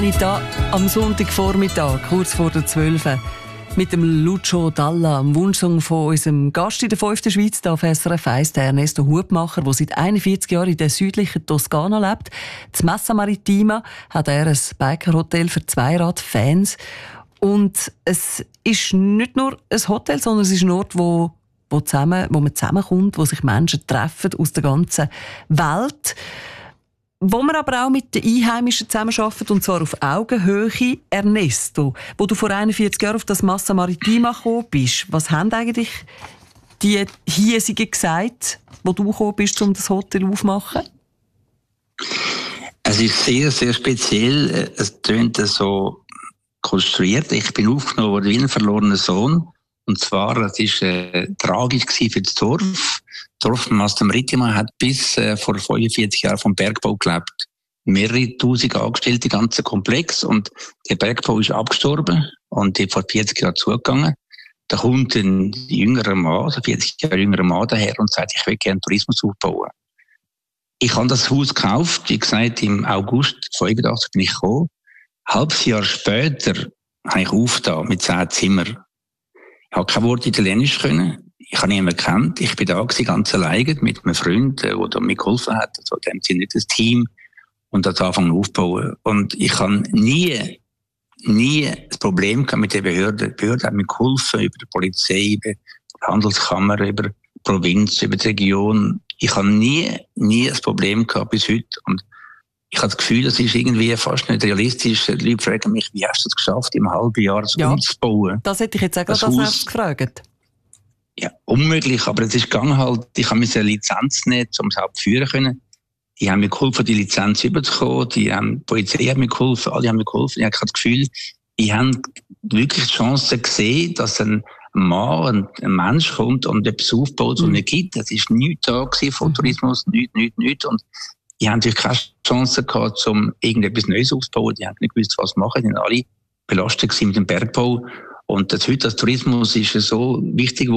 Da am Sonntagvormittag, kurz vor der 12 mit dem Lucio Dalla, dem Wunschsong von unserem Gast in der 5. Schweiz, da auf SRF 1, der Ernesto Hubmacher, der seit 41 Jahren in der südlichen Toskana lebt. Das Massa Maritima hat er ein Bikerhotel für Zweiradfans. Und es ist nicht nur ein Hotel, sondern es ist ein Ort, wo man zusammenkommt, wo sich Menschen treffen aus der ganzen Welt. Wo man aber auch mit den Einheimischen zusammenarbeitet, und zwar auf Augenhöhe. Ernesto, wo du vor 41 Jahren auf das Massa Maritima gekommen bist, was haben eigentlich die Hiesigen gesagt, wo du gekommen bist, um das Hotel aufzumachen? Es ist sehr, sehr speziell. Es tönt so konstruiert. Ich bin aufgenommen worden wie ein verlorener Sohn. Und zwar, das war tragisch für das Dorf. Das Dorf Massa Maritima hat bis vor 45 Jahren vom Bergbau gelebt. Mehrere tausend Angestellte, ganzen Komplex. Und der Bergbau ist abgestorben und ist vor 40 Jahren zugegangen. Da kommt ein jüngerer Mann, also 40 Jahre jüngerer Mann daher und sagt, ich will gerne Tourismus aufbauen. Ich habe das Haus gekauft, wie gesagt, im August 85 bin ich gekommen. Ein halbes Jahr später habe ich aufgetan mit 10 Zimmern. Ich habe kein Wort Italienisch können. Ich habe niemanden gekannt. Ich bin da gewesen, ganz alleine mit einem Freund, der mir geholfen hat. Also, dem sind nicht das Team. Und das anfangen aufzubauen. Und ich habe nie das Problem gehabt mit der Behörde. Die Behörde hat mir geholfen, über die Polizei, über die Handelskammer, über die Provinz, über die Region. Ich habe nie das Problem gehabt bis heute. Und ich habe das Gefühl, das ist irgendwie fast nicht realistisch. Die Leute fragen mich, wie hast du es geschafft, im halben Jahr das umzubauen? Das hätte ich jetzt auch gerade als nächstes gefragt. Ja, unmöglich, aber es ist gegangen halt. Ich habe eine Lizenz nicht, um es überhaupt führen können. Die haben mir geholfen, die Lizenz überzukommen. Die Polizei hat mir geholfen, alle haben mir geholfen. Ich habe das Gefühl, die haben wirklich die Chance gesehen, dass ein Mann, ein Mensch kommt und etwas aufbaut, was es nicht gibt. Das war nichts da von Tourismus, nichts. Und die haben natürlich keine Chance gehabt, um irgendetwas Neues aufzubauen. Die haben nicht gewusst, was machen. Die waren alle belastet mit dem Bergbau. Und heute, das Tourismus ist so wichtig